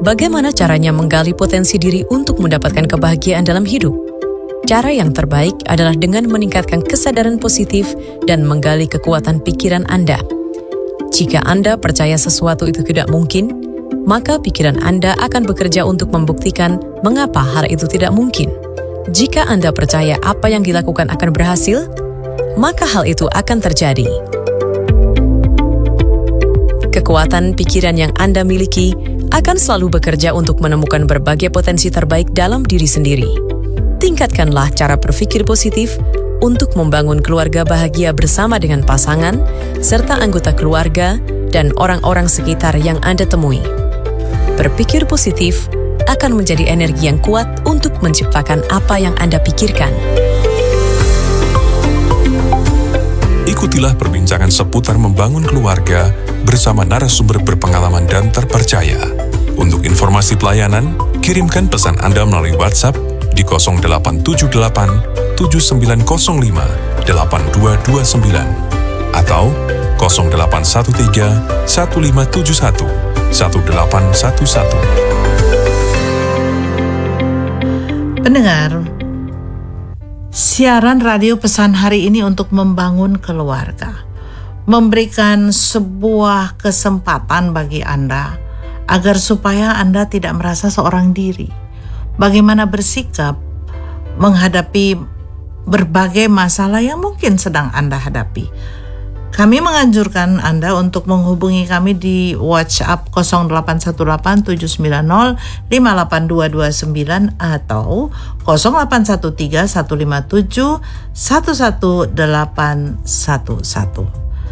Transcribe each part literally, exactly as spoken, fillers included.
Bagaimana caranya menggali potensi diri untuk mendapatkan kebahagiaan dalam hidup? Cara yang terbaik adalah dengan meningkatkan kesadaran positif dan menggali kekuatan pikiran Anda. Jika Anda percaya sesuatu itu tidak mungkin, maka pikiran Anda akan bekerja untuk membuktikan mengapa hal itu tidak mungkin. Jika Anda percaya apa yang dilakukan akan berhasil, maka hal itu akan terjadi. Kekuatan pikiran yang Anda miliki akan selalu bekerja untuk menemukan berbagai potensi terbaik dalam diri sendiri. Tingkatkanlah cara berpikir positif untuk membangun keluarga bahagia bersama dengan pasangan, serta anggota keluarga dan orang-orang sekitar yang Anda temui. Berpikir positif akan menjadi energi yang kuat untuk menciptakan apa yang Anda pikirkan. Ikutilah perbincangan seputar membangun keluarga bersama narasumber berpengalaman dan terpercaya. Untuk informasi pelayanan, kirimkan pesan Anda melalui WhatsApp di nol delapan tujuh delapan tujuh sembilan nol lima delapan dua dua sembilan atau nol delapan satu tiga satu lima tujuh satu satu delapan satu satu. Pendengar, siaran radio pesan hari ini untuk membangun keluarga, memberikan sebuah kesempatan bagi Anda agar supaya Anda tidak merasa seorang diri. Bagaimana bersikap menghadapi berbagai masalah yang mungkin sedang Anda hadapi. Kami menganjurkan Anda untuk menghubungi kami di WhatsApp nol delapan satu delapan tujuh sembilan nol lima delapan dua dua sembilan atau nol delapan satu tiga satu lima tujuh satu satu delapan satu satu.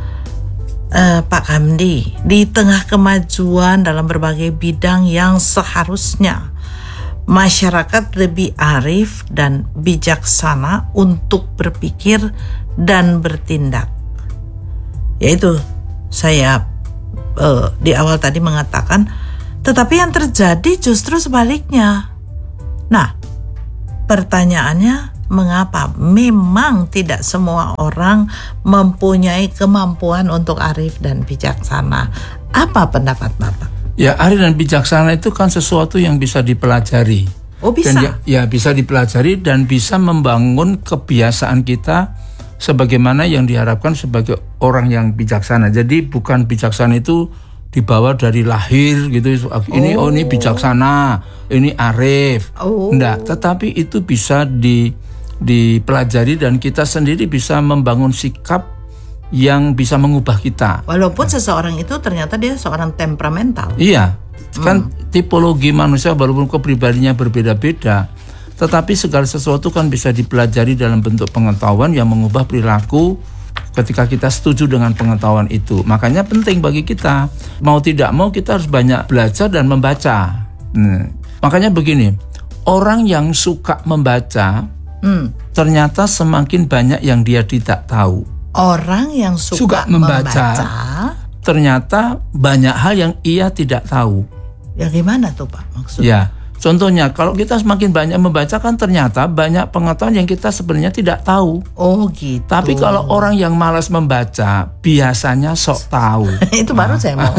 Uh, Pak Kamdi, di tengah kemajuan dalam berbagai bidang yang seharusnya masyarakat lebih arif dan bijaksana untuk berpikir dan bertindak. Yaitu saya uh, di awal tadi mengatakan, tetapi yang terjadi justru sebaliknya. Nah, pertanyaannya, mengapa memang tidak semua orang mempunyai kemampuan untuk arif dan bijaksana? Apa pendapat Bapak? Ya, arif dan bijaksana itu kan sesuatu yang bisa dipelajari. Oh, bisa? Dan ya, ya bisa dipelajari dan bisa membangun kebiasaan kita sebagaimana yang diharapkan sebagai orang yang bijaksana. Jadi bukan bijaksana itu dibawa dari lahir gitu. Ini oh, oh ini bijaksana, ini arif. Oh. Enggak, tetapi itu bisa di dipelajari dan kita sendiri bisa membangun sikap yang bisa mengubah kita. Walaupun seseorang itu ternyata dia seorang temperamental. Iya, kan hmm. tipologi manusia walaupun kepribadiannya berbeda-beda, tetapi segala sesuatu kan bisa dipelajari dalam bentuk pengetahuan yang mengubah perilaku ketika kita setuju dengan pengetahuan itu. Makanya penting bagi kita, mau tidak mau kita harus banyak belajar dan membaca. Hmm. Makanya begini, orang yang suka membaca, Hmm. ternyata semakin banyak yang dia tidak tahu. Orang yang suka, suka membaca, membaca, ternyata banyak hal yang ia tidak tahu. Ya gimana tuh Pak maksudnya? Ya, contohnya kalau kita semakin banyak membaca kan ternyata banyak pengetahuan yang kita sebenarnya tidak tahu. Oh gitu. Tapi kalau orang yang malas membaca biasanya sok tahu. Itu baru nah. saya mau.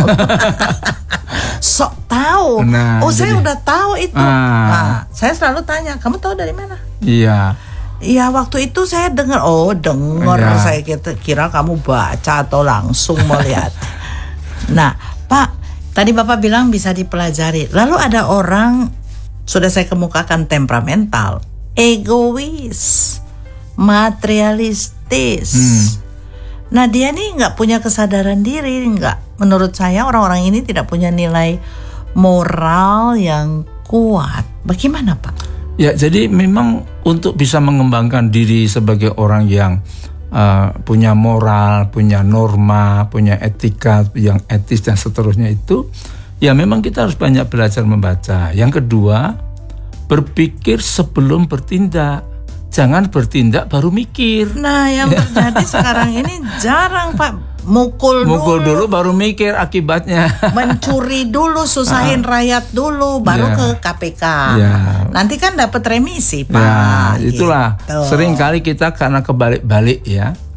Sok tahu. Nah, oh, jadi, saya udah tahu itu. Ah. Nah, saya selalu tanya, kamu tahu dari mana? Iya. Iya, waktu itu saya dengar, oh dengar, ya. Saya kira, kira kamu baca atau langsung melihat. Nah, Pak, tadi Bapak bilang bisa dipelajari. Lalu ada orang, sudah saya kemukakan, temperamental, egois, materialistis. Hmm. Nah, dia nih nggak punya kesadaran diri, nggak. Menurut saya orang-orang ini tidak punya nilai moral yang kuat. Bagaimana Pak? Ya, jadi memang untuk bisa mengembangkan diri sebagai orang yang uh, punya moral, punya norma, punya etika yang etis dan seterusnya itu, ya memang kita harus banyak belajar membaca. Yang kedua, berpikir sebelum bertindak. Jangan bertindak baru mikir. Nah, yang terjadi sekarang ini jarang Pak. Mukul, Mukul dulu. dulu baru mikir akibatnya. Mencuri dulu, susahin rakyat dulu, baru ya. ke K P K. Ya. Nanti kan dapat remisi Pak. Ya, itulah. Gitu. Sering kali kita karena kebalik-balik ya.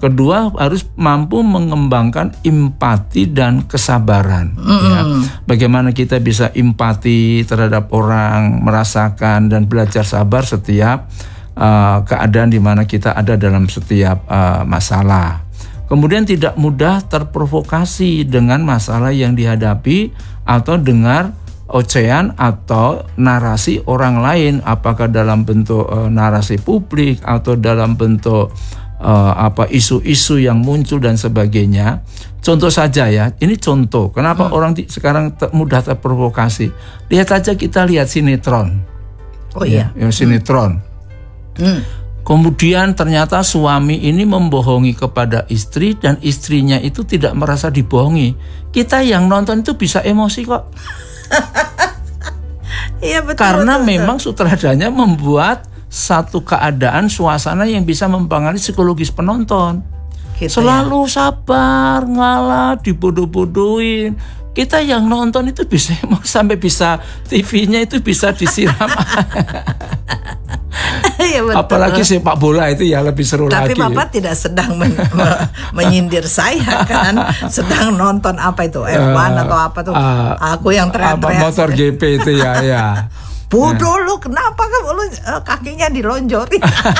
Kedua, harus mampu mengembangkan empati dan kesabaran. Mm. Ya. Bagaimana kita bisa empati terhadap orang, merasakan dan belajar sabar setiap uh, keadaan di mana kita ada dalam setiap uh, masalah. Kemudian tidak mudah terprovokasi dengan masalah yang dihadapi atau dengar ocehan atau narasi orang lain, apakah dalam bentuk uh, narasi publik atau dalam bentuk Uh, apa isu-isu yang muncul dan sebagainya. Contoh saja ya, ini contoh. Kenapa hmm. orang di, sekarang ter, mudah terprovokasi? Lihat aja, kita lihat sinetron. Oh iya. Ya, ya sinetron. Hmm. Kemudian ternyata suami ini membohongi kepada istri dan istrinya itu tidak merasa dibohongi. Kita yang nonton itu bisa emosi kok. Iya betul. Karena betul, memang betul. sutradaranya membuat satu keadaan suasana yang bisa mempengaruhi psikologis penonton. Gitu selalu ya? Sabar, ngalah, dibodoh-bodohin. Kita yang nonton itu bisa sampai bisa T V-nya itu bisa disiram. Ya, apalagi sepak bola itu ya lebih seru. Tapi lagi. Tapi Bapak tidak sedang men- me- menyindir saya kan, sedang nonton apa itu F satu uh, atau apa tuh? Uh, Aku yang teriak-teriak. Motor G P itu ya ya. Bodoh lu, kenapa kan lu kakinya dilonjorin?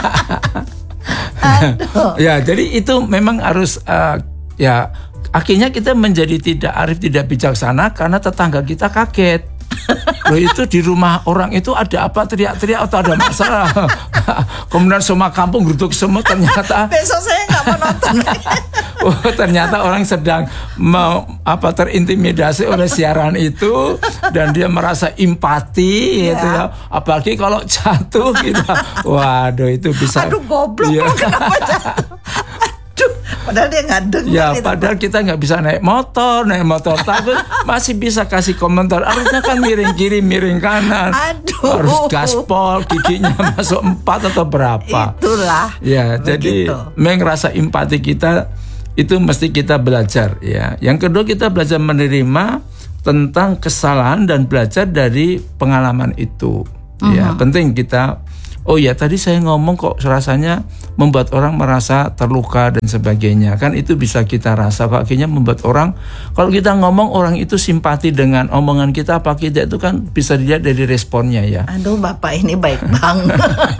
Aduh. Ya, jadi itu memang harus uh, ya akhirnya kita menjadi tidak arif, tidak bijaksana karena tetangga kita kaget. Loh, itu di rumah orang itu ada apa, teriak-teriak atau ada masalah. Kemudian semua kampung geruduk semua, ternyata besok saya nggak mau nonton. Oh, ternyata orang sedang mau apa terintimidasi oleh siaran itu dan dia merasa empati, yeah. gitu ya. Apalagi kalau jatuh gitu. Waduh, itu bisa. Aduh, goblok, ya. Kenapa jatuh? Aduh, padahal dia nggak dengar. Ya, itu, padahal kita nggak bisa naik motor, naik motor takut masih bisa kasih komentar. Harusnya kan miring kiri, miring kanan. Aduh. Harus gaspol, giginya masuk empat atau berapa. Itulah. Ya, begitu. Jadi mengerasa empati kita itu mesti kita belajar ya. Yang kedua, kita belajar menerima tentang kesalahan dan belajar dari pengalaman itu. Uh-huh. Ya, penting kita. Oh ya, tadi saya ngomong kok rasanya membuat orang merasa terluka dan sebagainya. Kan itu bisa kita rasa kok akhirnya membuat orang, kalau kita ngomong orang itu simpati dengan omongan kita apa tidak, itu kan bisa dilihat dari responnya ya. Aduh, Bapak ini baik banget.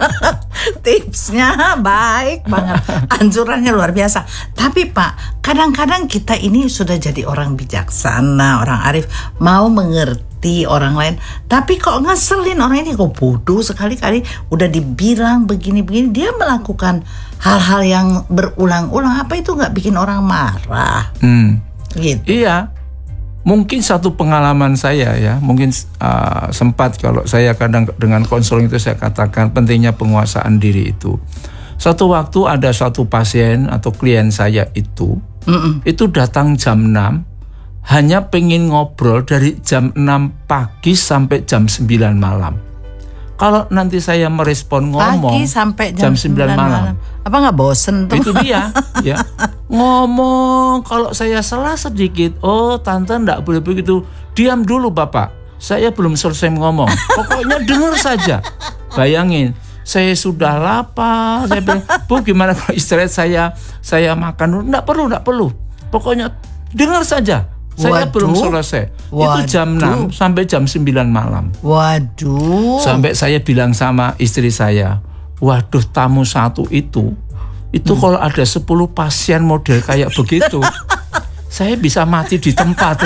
Tipsnya baik banget. Anjurannya luar biasa. Tapi Pak, kadang-kadang kita ini sudah jadi orang bijaksana, orang arif, mau mengerti orang lain, tapi kok ngeselin orang ini, kok bodoh sekali-kali udah dibilang begini-begini, dia melakukan hal-hal yang berulang-ulang, apa itu nggak bikin orang marah? Hmm. Gitu. Iya, mungkin satu pengalaman saya ya, mungkin uh, sempat kalau saya kadang dengan konseling itu saya katakan pentingnya penguasaan diri itu. Satu waktu ada satu pasien atau klien saya itu, Mm-mm. itu datang jam enam, hanya pengen ngobrol dari jam enam pagi sampai jam sembilan malam. Kalau nanti saya merespon ngomong pagi sampai jam, jam sembilan malam, malam, apa nggak bosen tuh? Itu dia, ya. Ngomong, kalau saya salah sedikit, oh tante nggak boleh begitu. Diam dulu Bapak, saya belum selesai ngomong. Pokoknya dengar saja. Bayangin, saya sudah lapar. Saya bilang, Bu gimana kalau istirahat saya saya makan dulu? Nggak perlu, nggak perlu. Pokoknya dengar saja. Saya Waduh. belum selesai. Waduh. Itu jam enam sampai jam sembilan malam. Waduh. Sampai saya bilang sama istri saya, waduh, tamu satu itu, itu hmm. kalau ada sepuluh pasien model kayak begitu, saya bisa mati di tempat.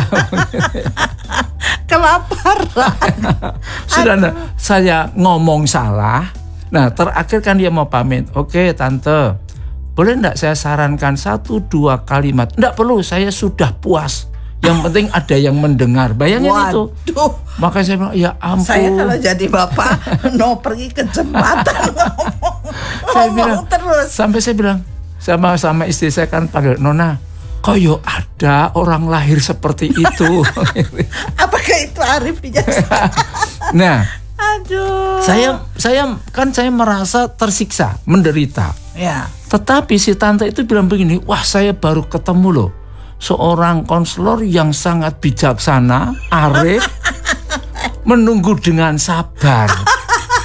Kelaparan. Sudah, saya ngomong salah. Nah, terakhir kan dia mau pamit. Oke, tante, boleh enggak saya sarankan satu dua kalimat? Enggak perlu, saya sudah puas. Yang penting ada yang mendengar. Bayangin Waduh. itu. Makanya saya bilang, ya ampun. Saya kalau jadi bapak, no pergi ke jembatan ngomong, saya bilang, terus. Sampai saya bilang sama sama istri saya kan panggil Nona, kok yo ada orang lahir seperti itu. Apakah itu arif bijaksana? Nah, aduh. Saya saya kan saya merasa tersiksa, menderita. Ya. Tetapi si tante itu bilang begini, wah saya baru ketemu loh seorang konselor yang sangat bijaksana, arif, menunggu dengan sabar.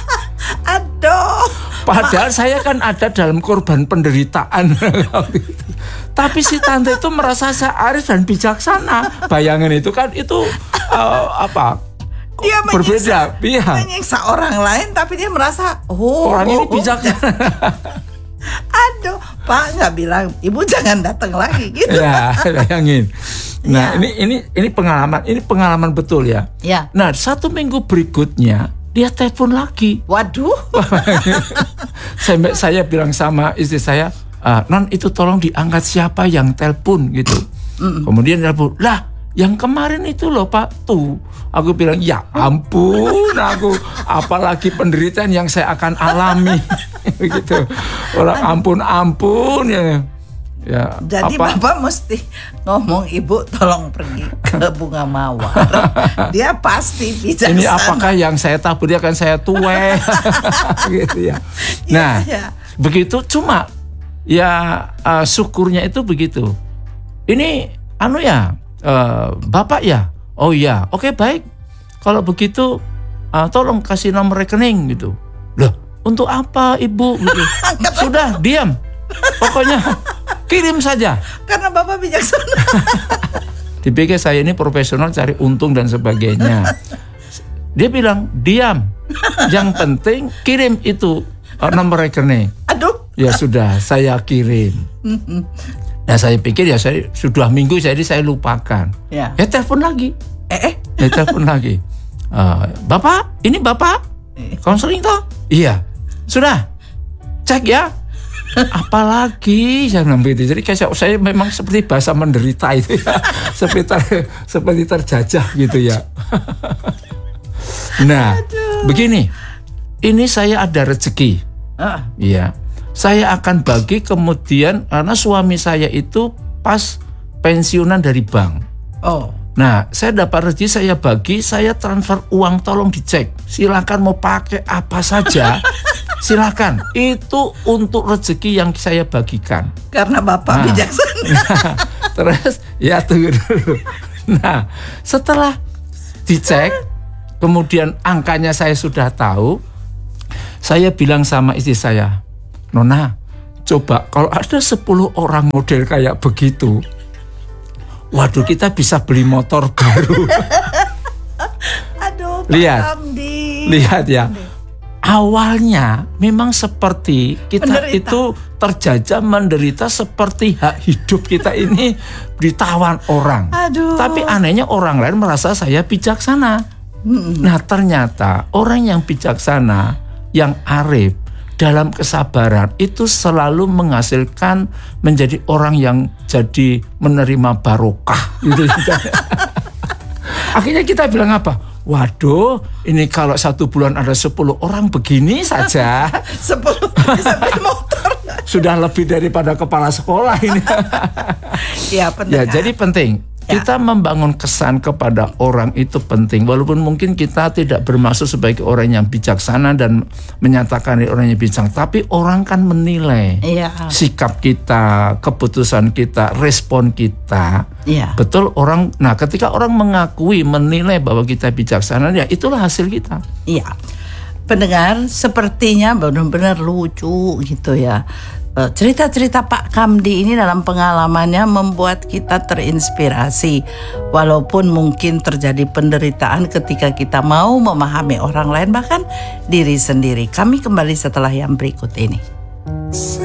Aduh. Padahal Ma- saya kan ada dalam korban penderitaan. Tapi si tante itu merasa saya arif dan bijaksana. Bayangin itu kan itu uh, apa? Dia berbeda, menyiksa, iya. menyiksa orang lain, tapi dia merasa, oh, orang ini oh, bijaksana. Aduh, Pak nggak bilang, ibu jangan datang lagi gitu. Ya, bayangin. Nah, Ya. ini ini ini pengalaman, ini pengalaman betul ya. Ya. Nah, satu minggu berikutnya dia telepon lagi. Waduh. Sampai saya bilang sama istri saya, ah, non itu tolong diangkat siapa yang telepon gitu. Mm. Kemudian dia telepon, lah yang kemarin itu loh Pak tuh. Aku bilang ya ampun, aku apalagi penderitaan yang saya akan alami begitu. Orang ampun ampun ya. Ya, jadi apa? Bapak mesti ngomong ibu tolong pergi ke Bunga Mawar. Dia pasti bijaksana. Ini apakah yang saya tabur dia akan saya tuai gitu ya. Nah, ya, ya. begitu cuma ya uh, syukurnya itu begitu. Ini anu ya uh, Bapak ya. Oh iya, oke baik. Kalau begitu uh, tolong kasih nomor rekening gitu. Loh, untuk apa Ibu? Gitu. Sudah diam. Pokoknya kirim saja. Karena Bapak bijaksana. Dipikir saya ini profesional cari untung dan sebagainya. Dia bilang diam. Yang penting kirim itu uh, nomor rekening. Aduh. Ya sudah, saya kirim. Nah saya pikir ya saya sudah minggu jadi saya lupakan. Ya. Ya telepon lagi. Eh, eh. Ya telepon lagi. Uh, Bapak, ini Bapak konseling toh? Iya. Sudah. Cek ya. Apalagi saya bilang begitu. Jadi kayak saya, saya memang seperti bahasa menderita itu ya. seperti ter, seperti terjajah gitu ya. Nah, aduh. Begini. Ini saya ada rezeki. Ah. Iya. Saya akan bagi kemudian karena suami saya itu pas pensiunan dari bank. Oh. Nah, saya dapat rezeki, saya bagi, saya transfer uang, tolong dicek. Silakan mau pakai apa saja, silakan. Itu untuk rezeki yang saya bagikan. Karena Bapak nah, bijaksana. Nah, terus, ya tunggu dulu. Nah, setelah dicek, kemudian angkanya saya sudah tahu, saya bilang sama istri saya, Nona, coba kalau ada sepuluh orang model kayak begitu, waduh kita bisa beli motor baru. Aduh, Pak lihat, Kamdi. lihat ya. Awalnya memang seperti kita menderita. Itu terjajah menderita seperti hak hidup kita ini ditawan orang. Aduh. Tapi anehnya orang lain merasa saya bijaksana. Hmm. Nah ternyata orang yang bijaksana, yang arif, dalam kesabaran itu selalu menghasilkan menjadi orang yang jadi menerima barokah gitu. Akhirnya kita bilang apa? Waduh, ini kalau satu bulan ada sepuluh orang begini saja. sepuluh bisa beli motor. Sudah lebih daripada kepala sekolah ini. Ya, ya, jadi penting. Ya. Kita membangun kesan kepada orang itu penting. Walaupun mungkin kita tidak bermaksud sebagai orang yang bijaksana dan menyatakan orang yang bijaksana, tapi orang kan menilai ya. Sikap kita, keputusan kita, respon kita. Ya. Betul orang. Nah, ketika orang mengakui, menilai bahwa kita bijaksana, ya itulah hasil kita. Iya. Pendengar, sepertinya benar-benar lucu gitu ya. Cerita-cerita Pak Kamdi ini dalam pengalamannya membuat kita terinspirasi. Walaupun mungkin terjadi penderitaan ketika kita mau memahami orang lain, bahkan diri sendiri. Kami kembali setelah yang berikut ini.